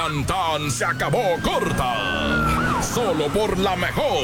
Tan tan se acabó corta. Solo por la mejor.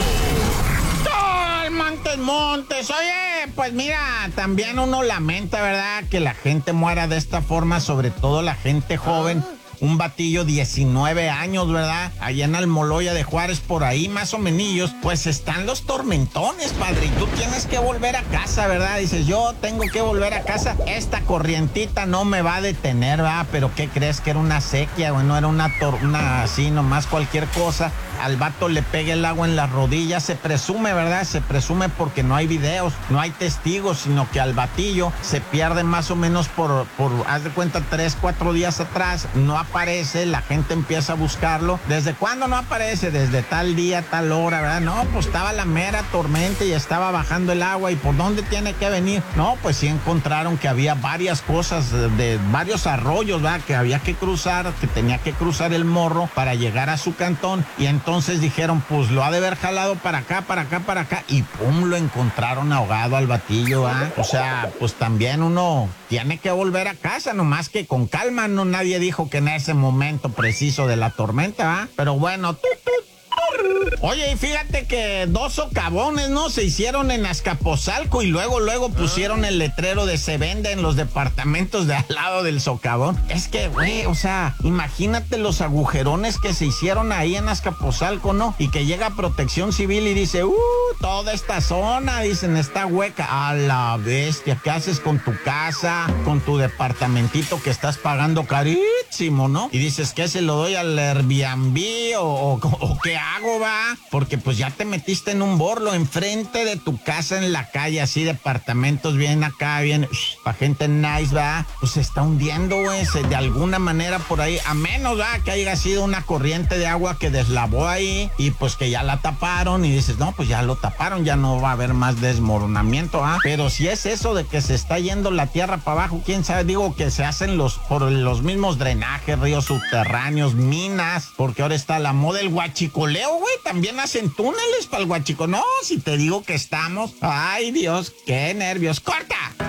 Montes, Montes. Oye, pues mira, también uno lamenta, ¿verdad? Que la gente muera de esta forma, sobre todo la gente joven. Un batillo 19 años, ¿verdad? Allá en Almoloya de Juárez, por ahí más o menos, pues están los tormentones, padre, y tú tienes que volver a casa, ¿verdad? Dices, yo tengo que volver a casa, esta corrientita no me va a detener, ¿verdad? Pero ¿qué crees? Que era una sequía, güey, no era una así, nomás cualquier cosa. Al vato le pega el agua en las rodillas, se presume, ¿verdad? Se presume porque no hay videos, no hay testigos, sino que al batillo se pierde más o menos por haz de cuenta, 3, 4 días atrás, no aparece, la gente empieza a buscarlo. ¿Desde cuándo no aparece? Desde tal día, tal hora, ¿verdad? No, pues estaba la mera tormenta y estaba bajando el agua. ¿Y por dónde tiene que venir? No, pues sí encontraron que había varias cosas, de varios arroyos, ¿verdad? Que había que cruzar, que tenía que cruzar el morro para llegar a su cantón. Y entonces dijeron, pues lo ha de haber jalado para acá, y pum, lo encontraron ahogado al batillo, ¿verdad? O sea, pues también uno tiene que volver a casa, nomás que con calma, no, nadie dijo que en ese momento preciso de la tormenta, ¿verdad? Pero bueno, oye, y fíjate que 2 socavones, ¿no? Se hicieron en Azcapotzalco y luego pusieron el letrero de se vende en los departamentos de al lado del socavón. Es que, güey, o sea, imagínate los agujerones que se hicieron ahí en Azcapotzalco, ¿no? Y que llega Protección Civil y dice, toda esta zona, dicen, está hueca. A la bestia, ¿qué haces con tu casa, con tu departamentito que estás pagando carísimo, ¿no? Y dices, ¿qué se lo doy al Airbnb o qué hago, va? Porque pues ya te metiste en un borlo enfrente de tu casa en la calle, así departamentos bien acá, bien, para gente nice, va. Pues se está hundiendo, güey, de alguna manera por ahí, a menos, va, que haya sido una corriente de agua que deslavó ahí y pues que ya la taparon y dices, no, pues ya lo taparon, ya no va a haber más desmoronamiento, ¿ah? Pero si es eso de que se está yendo la tierra para abajo, quién sabe, digo que se hacen por los mismos drenajes, ríos subterráneos, minas, porque ahora está la moda del huachicoleo, güey, también hacen túneles para el huachico. No, si te digo que estamos, ay Dios, qué nervios. ¡Corta!